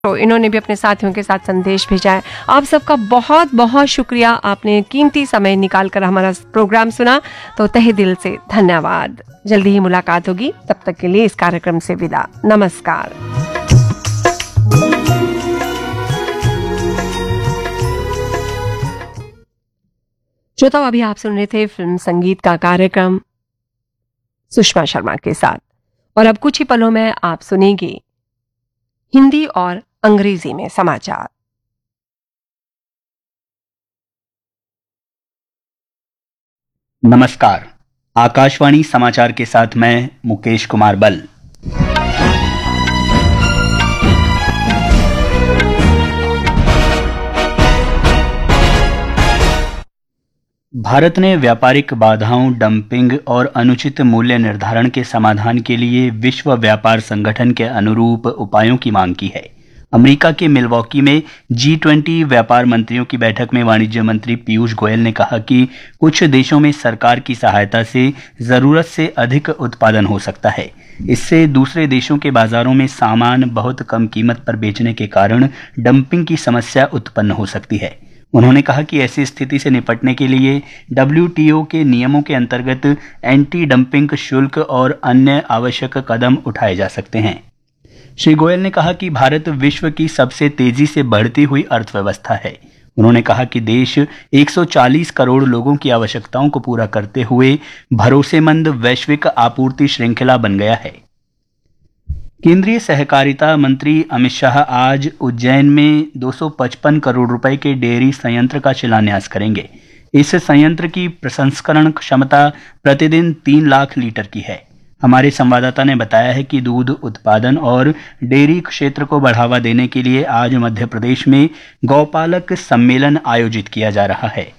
तो इन्होंने भी अपने साथियों के साथ संदेश भेजा है। आप सबका बहुत बहुत शुक्रिया, आपने कीमती समय निकाल कर हमारा प्रोग्राम सुना, तो तहे दिल से धन्यवाद। जल्दी ही मुलाकात होगी, तब तक के लिए इस कार्यक्रम से विदा, नमस्कार। श्रोताओ, अभी आप सुन रहे थे फिल्म संगीत का कार्यक्रम सुषमा शर्मा के साथ, और अब कुछ ही पलों में आप सुनेंगे हिंदी और अंग्रेजी में समाचार। नमस्कार, आकाशवाणी समाचार के साथ मैं मुकेश कुमार बल। भारत ने व्यापारिक बाधाओं, डंपिंग और अनुचित मूल्य निर्धारण के समाधान के लिए विश्व व्यापार संगठन के अनुरूप उपायों की मांग की है। अमेरिका के मिलवॉकी में G20 व्यापार मंत्रियों की बैठक में वाणिज्य मंत्री पीयूष गोयल ने कहा कि कुछ देशों में सरकार की सहायता से जरूरत से अधिक उत्पादन हो सकता है। इससे दूसरे देशों के बाजारों में सामान बहुत कम कीमत पर बेचने के कारण डंपिंग की समस्या उत्पन्न हो सकती है। उन्होंने कहा कि ऐसी स्थिति से निपटने के लिए WTO के नियमों के अंतर्गत एंटी डंपिंग शुल्क और अन्य आवश्यक कदम उठाए जा सकते हैं। श्री गोयल ने कहा कि भारत विश्व की सबसे तेजी से बढ़ती हुई अर्थव्यवस्था है। उन्होंने कहा कि देश 140 करोड़ लोगों की आवश्यकताओं को पूरा करते हुए भरोसेमंद वैश्विक आपूर्ति श्रृंखला बन गया है। केंद्रीय सहकारिता मंत्री अमित शाह आज उज्जैन में 255 करोड़ रुपए के डेयरी संयंत्र का शिलान्यास करेंगे। इस संयंत्र की प्रसंस्करण क्षमता प्रतिदिन 3 लाख लीटर की है। हमारे संवाददाता ने बताया है कि दूध उत्पादन और डेयरी क्षेत्र को बढ़ावा देने के लिए आज मध्य प्रदेश में गौपालक सम्मेलन आयोजित किया जा रहा है।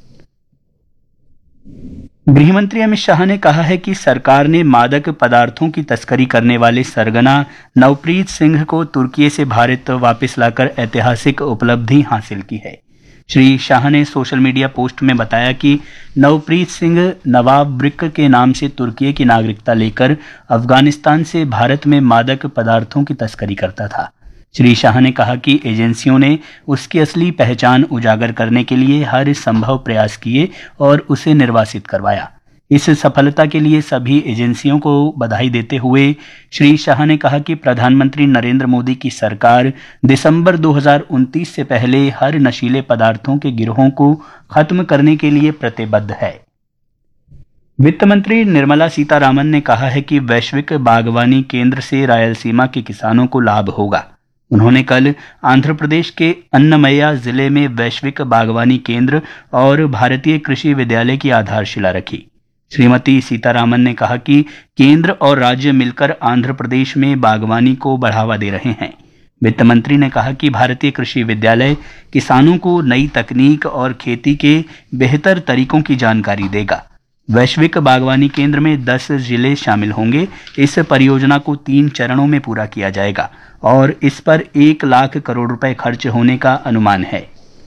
गृहमंत्री अमित शाह ने कहा है कि सरकार ने मादक पदार्थों की तस्करी करने वाले सरगना नवप्रीत सिंह को तुर्की से भारत वापस लाकर ऐतिहासिक उपलब्धि हासिल की है। श्री शाह ने सोशल मीडिया पोस्ट में बताया कि नवप्रीत सिंह नवाब ब्रिक के नाम से तुर्की की नागरिकता लेकर अफगानिस्तान से भारत में मादक पदार्थों की तस्करी करता था। श्री शाह ने कहा कि एजेंसियों ने उसकी असली पहचान उजागर करने के लिए हर संभव प्रयास किए और उसे निर्वासित करवाया। इस सफलता के लिए सभी एजेंसियों को बधाई देते हुए श्री शाह ने कहा कि प्रधानमंत्री नरेंद्र मोदी की सरकार दिसंबर 2029 से पहले हर नशीले पदार्थों के गिरोहों को खत्म करने के लिए प्रतिबद्ध है। वित्त मंत्री निर्मला सीतारामन ने कहा है कि वैश्विक बागवानी केंद्र से रायलसीमा के किसानों को लाभ होगा। उन्होंने कल आंध्र प्रदेश के अन्नमय्या जिले में वैश्विक बागवानी केंद्र और भारतीय कृषि विद्यालय की आधारशिला रखी। श्रीमती सीतारामन ने कहा कि केंद्र और राज्य मिलकर आंध्र प्रदेश में बागवानी को बढ़ावा दे रहे हैं। वित्त मंत्री ने कहा कि भारतीय कृषि विद्यालय किसानों को नई तकनीक और खेती के बेहतर तरीकों की जानकारी देगा। वैश्विक बागवानी केंद्र में 10 जिले शामिल होंगे। इस परियोजना को 3 चरणों में पूरा किया जाएगा और इस पर 1 लाख करोड़ रुपए खर्च होने का अनुमान है।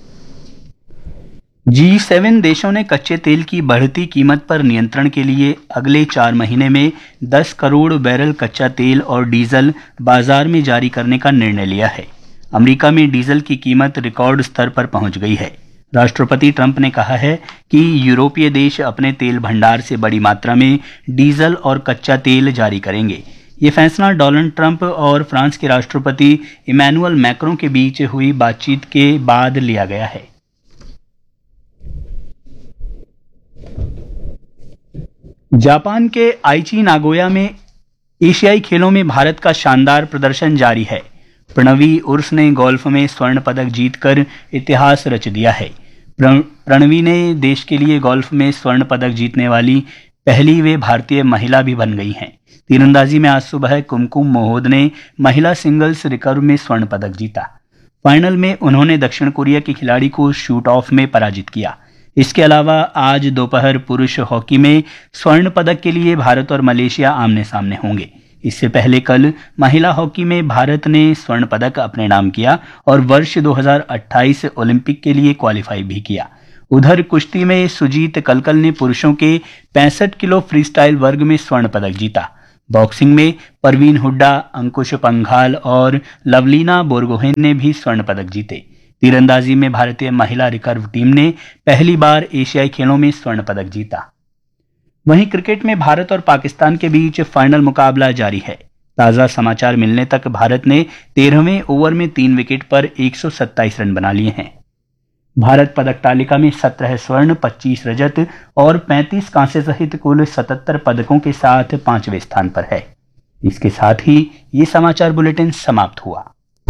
G7 देशों ने कच्चे तेल की बढ़ती कीमत पर नियंत्रण के लिए अगले 4 महीने में 10 करोड़ बैरल कच्चा तेल और डीजल बाजार में जारी करने का निर्णय लिया है। अमेरिका में डीजल की कीमत रिकॉर्ड स्तर पर पहुंच गई है। राष्ट्रपति ट्रंप ने कहा है कि यूरोपीय देश अपने तेल भंडार से बड़ी मात्रा में डीजल और कच्चा तेल जारी करेंगे। ये फैसला डोनाल्ड ट्रंप और फ्रांस के राष्ट्रपति इमैनुअल मैक्रों के बीच हुई बातचीत के बाद लिया गया है। जापान के आइची नागोया में एशियाई खेलों में भारत का शानदार प्रदर्शन जारी है। प्रणवी उर्स ने गोल्फ में स्वर्ण पदक जीतकर इतिहास रच दिया है। प्रणवी ने देश के लिए गोल्फ में स्वर्ण पदक जीतने वाली पहली वे भारतीय महिला भी बन गई हैं। तीरंदाजी में आज सुबह कुमकुम मोहोद ने महिला सिंगल्स रिकर्व में स्वर्ण पदक जीता। फाइनल में उन्होंने दक्षिण कोरिया के खिलाड़ी को शूट ऑफ में पराजित किया। इसके अलावा आज दोपहर पुरुष हॉकी में स्वर्ण पदक के लिए भारत और मलेशिया आमने सामने होंगे। इससे पहले कल महिला हॉकी में भारत ने स्वर्ण पदक अपने नाम किया और वर्ष 2028 ओलंपिक के लिए क्वालिफाई भी किया। उधर कुश्ती में सुजीत कलकल ने पुरुषों के 65 किलो फ्रीस्टाइल वर्ग में स्वर्ण पदक जीता। बॉक्सिंग में परवीन हुड्डा, अंकुश पंघाल और लवलीना बोरगोहेन ने भी स्वर्ण पदक जीते। तीरंदाजी में भारतीय महिला रिकर्व टीम ने पहली बार एशियाई खेलों में स्वर्ण पदक जीता। वहीं क्रिकेट में भारत और पाकिस्तान के बीच फाइनल मुकाबला जारी है। ताजा समाचार मिलने तक भारत ने 13वें ओवर में 3 विकेट पर 127 रन बना लिए हैं। भारत पदक तालिका में 17 स्वर्ण, 25 रजत और 35 कांस्य सहित कुल 77 पदकों के साथ 5वें स्थान पर है। इसके साथ ही ये समाचार बुलेटिन समाप्त हुआ।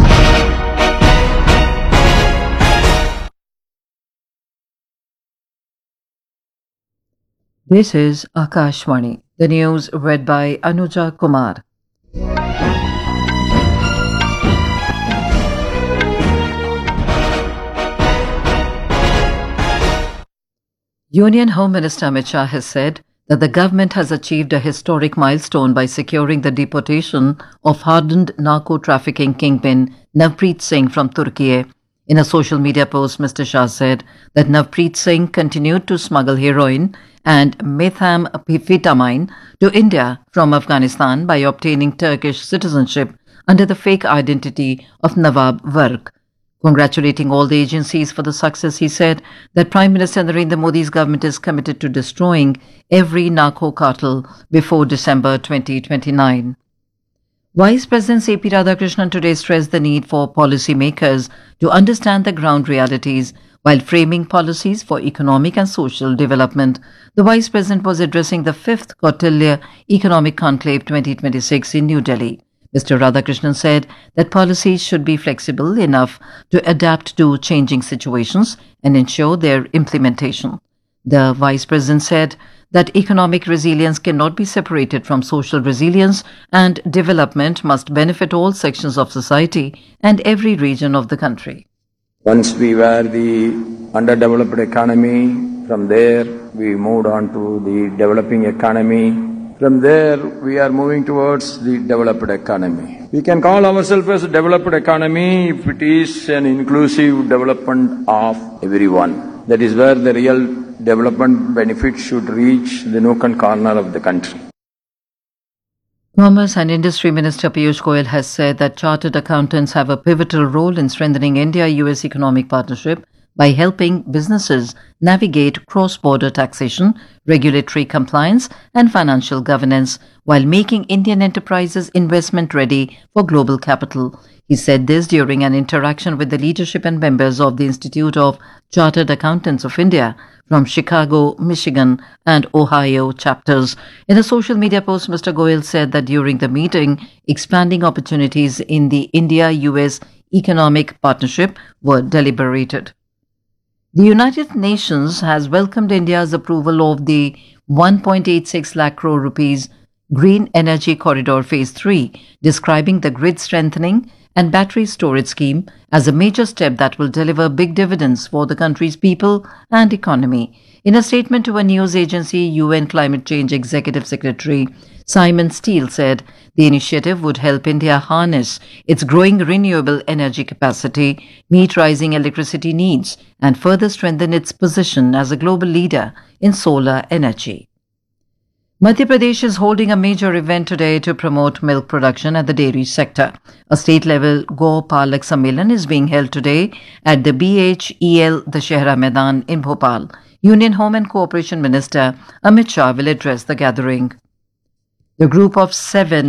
This is Akashvani. The news read by Anuja Kumar. Union Home Minister Amit Shah has said that the government has achieved a historic milestone by securing the deportation of hardened narco-trafficking kingpin Navpreet Singh from Turkey. In a social media post, Mr. Shah said that Navpreet Singh continued to smuggle heroin and methamphetamine to India from Afghanistan by obtaining Turkish citizenship under the fake identity of Nawab Vark. Congratulating all the agencies for the success, he said that Prime Minister Narendra Modi's government is committed to destroying every narco cartel before December 2029. Vice President C.P. Radhakrishnan today stressed the need for policymakers to understand the ground realities while framing policies for economic and social development. The Vice President was addressing the 5th Kautilya Economic Conclave 2026 in New Delhi. Mr. Radhakrishnan said that policies should be flexible enough to adapt to changing situations and ensure their implementation. The Vice President said that economic resilience cannot be separated from social resilience, and development must benefit all sections of society and every region of the country. Once we were the underdeveloped economy, from there we moved on to the developing economy. From there we are moving towards the developed economy. We can call ourselves as a developed economy if it is an inclusive development of everyone. That is where the real development benefits should reach the nook and corner of the country. Commerce and Industry Minister Piyush Goyal has said that chartered accountants have a pivotal role in strengthening India-US economic partnership by helping businesses navigate cross-border taxation, regulatory compliance, and financial governance while making Indian enterprises investment-ready for global capital. He said this during an interaction with the leadership and members of the Institute of Chartered Accountants of India from Chicago, Michigan, and Ohio chapters. In a social media post, Mr. Goyal said that during the meeting, expanding opportunities in the India-US economic partnership were deliberated. The United Nations has welcomed India's approval of the 1.86 lakh crore rupees Green Energy Corridor Phase 3, describing the grid strengthening and battery storage scheme as a major step that will deliver big dividends for the country's people and economy. In a statement to a news agency, UN Climate Change Executive Secretary Simon Steele said the initiative would help India harness its growing renewable energy capacity, meet rising electricity needs, and further strengthen its position as a global leader in solar energy. Madhya Pradesh is holding a major event today to promote milk production at the dairy sector. A state-level Go Palak Sammelan is being held today at the BHEL Dashehra Maidan in Bhopal. Union Home and Cooperation Minister Amit Shah will address the gathering. The group of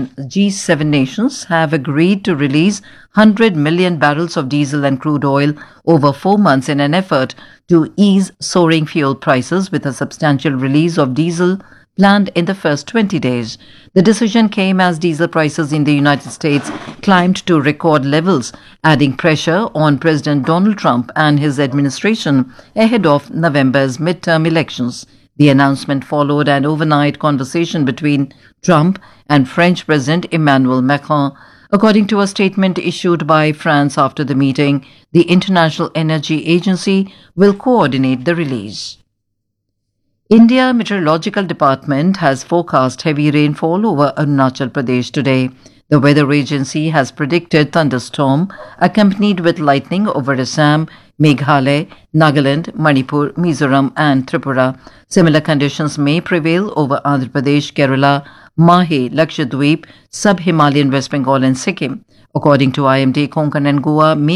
G7 nations have agreed to release 100 million barrels of diesel and crude oil over 4 months in an effort to ease soaring fuel prices, with a substantial release of diesel planned in the first 20 days. The decision came as diesel prices in the United States climbed to record levels, adding pressure on President Donald Trump and his administration ahead of November's midterm elections. The announcement followed an overnight conversation between Trump and French President Emmanuel Macron. According to a statement issued by France after the meeting, the International Energy Agency will coordinate the release. India Meteorological Department has forecast heavy rainfall over Arunachal Pradesh today. The weather agency has predicted thunderstorm accompanied with lightning over Assam, Meghalaya, Nagaland, Manipur, Mizoram and Tripura. Similar conditions may prevail over Andhra Pradesh, Kerala, Mahe, Lakshadweep, Sub-Himalayan West Bengal and Sikkim. According to IMD, Konkan and Goa may